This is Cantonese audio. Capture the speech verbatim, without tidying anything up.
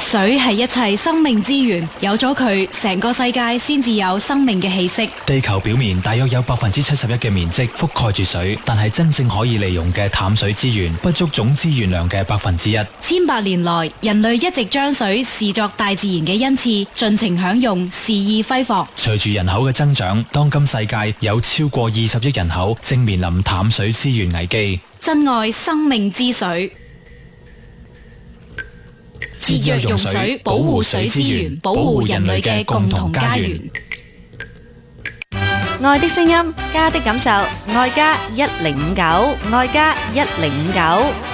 水係一切生命之源，有咗佢，成個世界先至有生命嘅氣息。 地球表面大約有百分之七十一嘅面積覆蓋住水，但係真正可以利用嘅淡水資源不足總資源量嘅百分之一。 千百年來，人類一直將水視作大自然嘅恩賜，盡情享用，肆意揮霍。 隨住人口嘅增長，當今世界有超過二十億人口正面臨淡水資源危機。 珍愛生命之水。節約用水，保護水資源，保護人類嘅共同家園。 愛的聲音，家的感受，愛家一零五九，愛家一零五九。